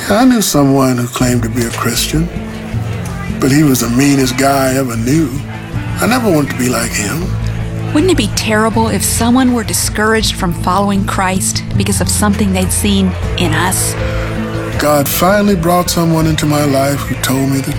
I knew someone who claimed to be a Christian, but he was the meanest guy I ever knew. I never wanted to be like him. Wouldn't it be terrible if someone were discouraged from following Christ because of something they'd seen in us? God finally brought someone into my life who told me the